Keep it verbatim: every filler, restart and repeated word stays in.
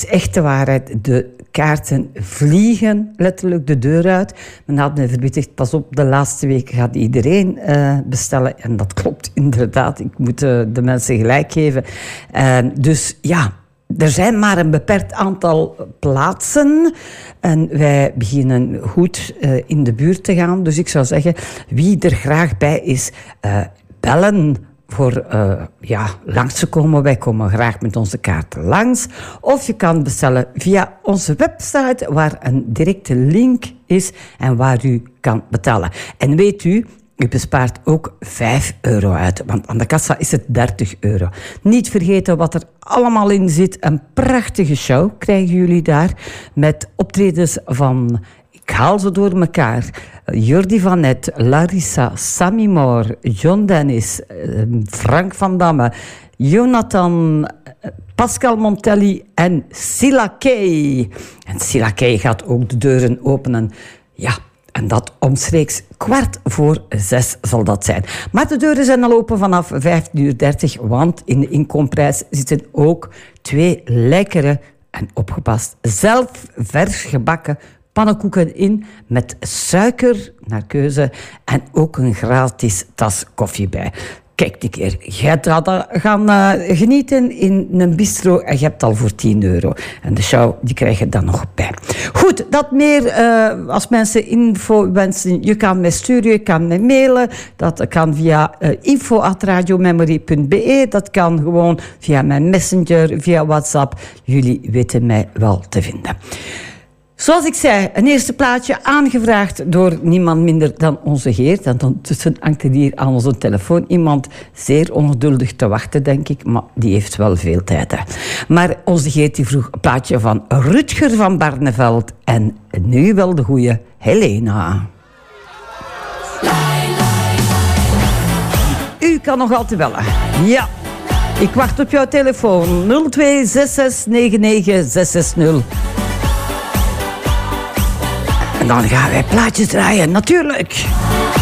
is echt de waarheid. De kaarten vliegen letterlijk de deur uit. Men had me verwittigd, pas op, de laatste weken gaat iedereen uh, bestellen. En dat klopt inderdaad. Ik moet uh, de mensen gelijk geven. Uh, dus ja, er zijn maar een beperkt aantal plaatsen. En wij beginnen goed uh, in de buurt te gaan. Dus ik zou zeggen, wie er graag bij is, uh, bellen voor uh, ja, langs te komen. Wij komen graag met onze kaarten langs. Of je kan bestellen via onze website, waar een directe link is en waar u kan betalen. En weet u, u bespaart ook vijf euro uit, want aan de kassa is het dertig euro. Niet vergeten wat er allemaal in zit. Een prachtige show krijgen jullie daar, met optredens van, ik haal ze door elkaar, Jordi van Net, Larissa, Sammy Moore, John Dennis, Frank van Damme, Jonathan, Pascal Montelli en Silla Kay. En Silla Kay gaat ook de deuren openen. Ja, en dat omstreeks kwart voor zes zal dat zijn. Maar de deuren zijn al open vanaf vijftien uur dertig, want in de inkoopprijs zitten ook twee lekkere en opgepast zelf vers gebakken pannenkoeken in met suiker naar keuze en ook een gratis tas koffie bij. Kijk een keer, jij gaat gaan uh, genieten in een bistro en je hebt al voor tien euro. En de show, die krijg je dan nog bij. Goed, dat meer uh, als mensen info wensen. Je kan mij sturen, je kan mij mailen. Dat kan via uh, info at radiomemory punt b e. Dat kan gewoon via mijn messenger, via WhatsApp. Jullie weten mij wel te vinden. Zoals ik zei, een eerste plaatje aangevraagd door niemand minder dan onze Geert. En ondertussen hangt er hier aan onze telefoon iemand zeer ongeduldig te wachten, denk ik. Maar die heeft wel veel tijd. Hè. Maar onze Geert die vroeg een plaatje van Rutger van Barneveld. En nu wel de goeie Helena. U kan nog altijd bellen. Ja, ik wacht op jouw telefoon. nul twee zes zes negen negen zes zes nul. En dan gaan wij plaatjes draaien, natuurlijk.